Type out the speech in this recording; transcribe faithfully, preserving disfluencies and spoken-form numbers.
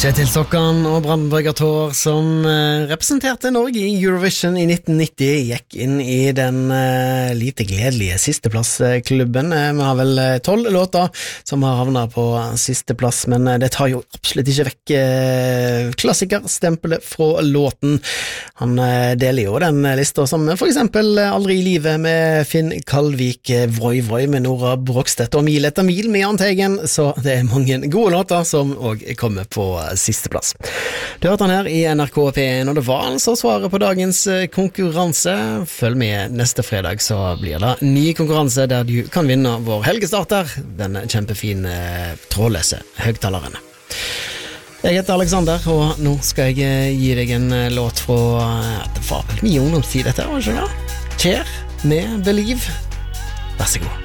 Kjetil Stokkan og Brandenburger Tor som eh, representerte Norge i Eurovision i nitten nitti gikk inn i den eh, lite gledelige sisteplassklubben. Eh, vi har vel tolv låter som har havnet på sisteplass, men eh, det tar jo absolutt ikke vekk eh, klassikerstempelet fra låten. Han eh, deler jo den lista som for eksempel Aldri i livet med Finn Kalvik, Voi Voi med Nora Brokstedt og Mil etter mil med Jahn Teigen, så det er mange gode låter som også kommer på siste plass. Du hørte han her i N R K P en, og det var altså svaret på dagens konkurranse. Følg med neste fredag, så blir det ny konkurranse der du kan vinne vår helgestarter, den kjempefine trådløse høgtaleren. Jeg heter Alexander, og nå skal jeg gi deg en låt fra, det var vel mye ungdomstid dette, var det ikke det? Kjær med Believe. Vær så god.